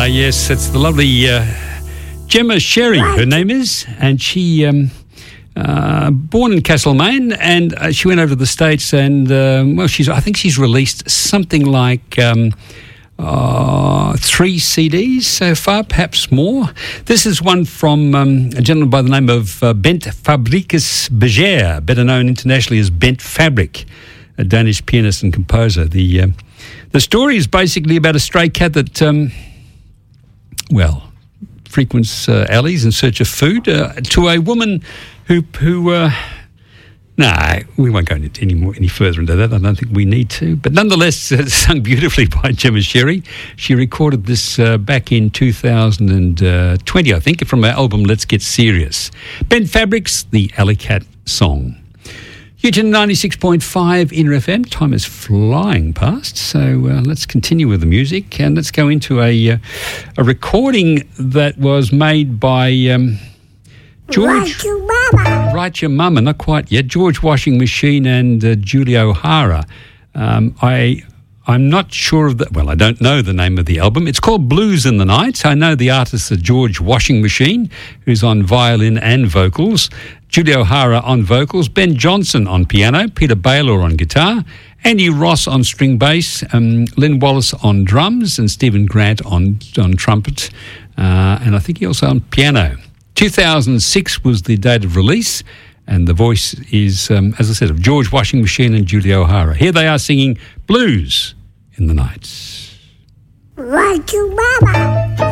Yes, it's the lovely Gemma Sherry, her name is, and she born in Castlemaine, and she went over to the States, and I think she's released something like 3 CDs so far, perhaps more. This is one from a gentleman by the name of Bent Fabricus Berger, better known internationally as Bent Fabric, a Danish pianist and composer. The story is basically about a stray cat that, frequents alleys in search of food to a woman who we won't go any further into that. I don't think we need to. But nonetheless, sung beautifully by Gemma Sherry. She recorded this back in 2020, I think, from her album Let's Get Serious. Bent Fabrics, the Alley Cat song. Eugene 96.5 Inner FM. Time is flying past, so let's continue with the music, and let's go into a recording that was made by George. Write Your Mama, not quite yet. George Washing Machine and Julie O'Hara. I'm not sure of I don't know the name of the album. It's called Blues in the Night. I know the artists are George Washing Machine, who's on violin and vocals, Julie O'Hara on vocals, Ben Johnson on piano, Peter Baylor on guitar, Andy Ross on string bass, Len Wallace on drums, and Stephen Grant on trumpet, and I think he also on piano. 2006 was the date of release, and the voice is, as I said, of George Washing Machine and Julie O'Hara. Here they are singing Blues in the Night. Write Your Mama.